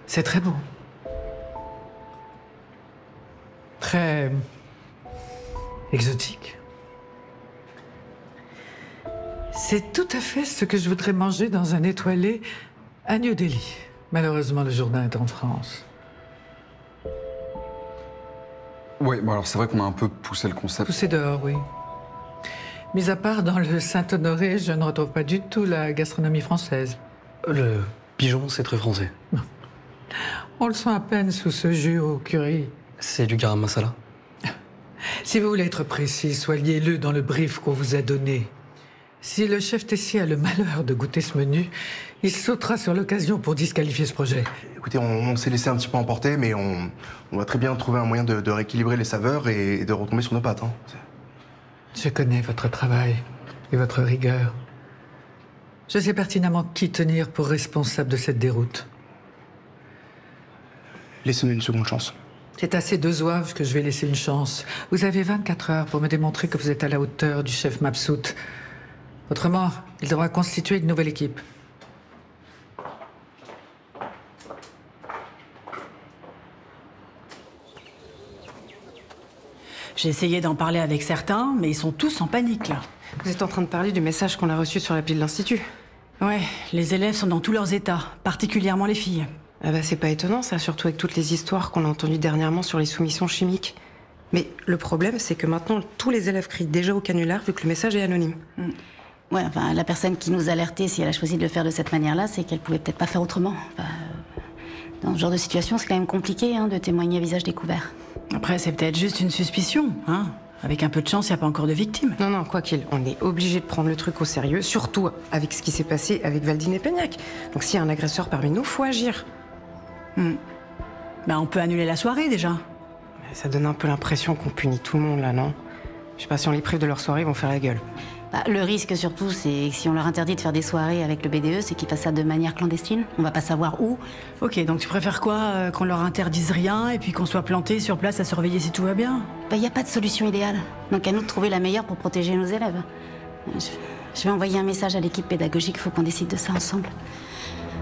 C'est très beau. Très exotique. C'est tout à fait ce que je voudrais manger dans un étoilé à New Delhi. Malheureusement, le journal est en France. Ouais, bon alors c'est vrai qu'on a un peu poussé le concept. Poussé dehors, oui. Mis à part dans le Saint-Honoré, je ne retrouve pas du tout la gastronomie française. Le pigeon, c'est très français. On le sent à peine sous ce jus au curry. C'est du garam masala. Si vous voulez être précis, soyez-le dans le brief qu'on vous a donné. Si le chef Tessier a le malheur de goûter ce menu, il sautera sur l'occasion pour disqualifier ce projet. Écoutez, on s'est laissé un petit peu emporter, mais on va très bien trouver un moyen de rééquilibrer les saveurs et de retomber sur nos pattes. Hein. Je connais votre travail et votre rigueur. Je sais pertinemment qui tenir pour responsable de cette déroute. Laissez-nous une seconde chance. C'est à ces deux zouaves que je vais laisser une chance. Vous avez 24 heures pour me démontrer que vous êtes à la hauteur du chef Mabsout. Autrement, il devra constituer une nouvelle équipe. J'ai essayé d'en parler avec certains, mais ils sont tous en panique, là. Vous êtes en train de parler du message qu'on a reçu sur l'appli de l'Institut. Ouais, les élèves sont dans tous leurs états, particulièrement les filles. Ah bah c'est pas étonnant ça, surtout avec toutes les histoires qu'on a entendues dernièrement sur les soumissions chimiques. Mais le problème, c'est que maintenant, tous les élèves crient déjà au canular vu que le message est anonyme. Ouais, enfin, la personne qui nous a alertés, si elle a choisi de le faire de cette manière-là, c'est qu'elle pouvait peut-être pas faire autrement. Enfin, dans ce genre de situation, c'est quand même compliqué de témoigner à visage découvert. Après, c'est peut-être juste une suspicion, hein. Avec un peu de chance, il n'y a pas encore de victimes. Non, quoi qu'il, on est obligé de prendre le truc au sérieux, surtout avec ce qui s'est passé avec Valdine et Peignac. Donc s'il y a un agresseur parmi nous, faut agir. On peut annuler la soirée, déjà. Ça donne un peu l'impression qu'on punit tout le monde, là, non? Je sais pas, si on les prive de leur soirée, ils vont faire la gueule. Le risque, surtout, c'est que si on leur interdit de faire des soirées avec le BDE, c'est qu'ils fassent ça de manière clandestine. On va pas savoir où. Ok, donc tu préfères quoi? Qu'on leur interdise rien et puis qu'on soit planté sur place à surveiller si tout va bien? Y a pas de solution idéale. Donc à nous de trouver la meilleure pour protéger nos élèves. Je vais envoyer un message à l'équipe pédagogique, faut qu'on décide de ça ensemble.